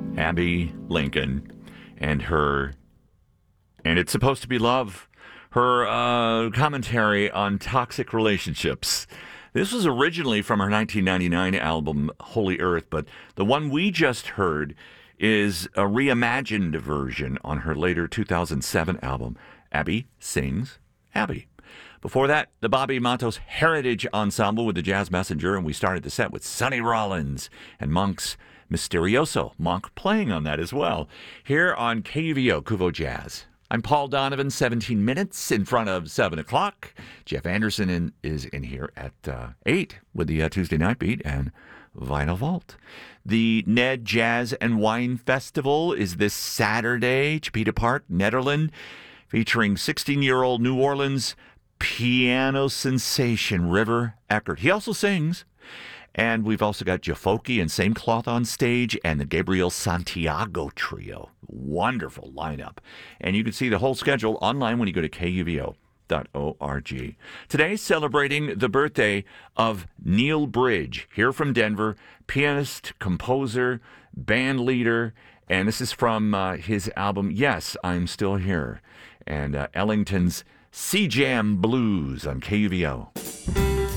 Abby Lincoln and her, and It's Supposed to Be Love, her commentary on toxic relationships. This was originally from her 1999 album, Holy Earth, but the one we just heard is a reimagined version on her later 2007 album, Abby Sings Abby. Before that, the Bobby Matos Heritage Ensemble with the Jazz Messenger, and we started the set with Sonny Rollins and Monk's Mysterioso. Monk playing on that as well. Here on KUVO, Kuvo Jazz. I'm Paul Donovan, 17 minutes in front of 7 o'clock. Jeff Anderson is in here at 8 with the Tuesday Night Beat and Vinyl Vault. The Ned Jazz and Wine Festival is this Saturday, Chipeta Park, Nederland, featuring 16-year-old New Orleans piano sensation River Eckert. He also sings. And we've also got Jafoki and Same Cloth on stage and the Gabriel Santiago Trio. Wonderful lineup. And you can see the whole schedule online when you go to kuvo.org. Today, celebrating the birthday of Neil Bridge, here from Denver, pianist, composer, band leader, and this is from his album, Yes, I'm Still Here, and Ellington's Sea Jam Blues on KUVO.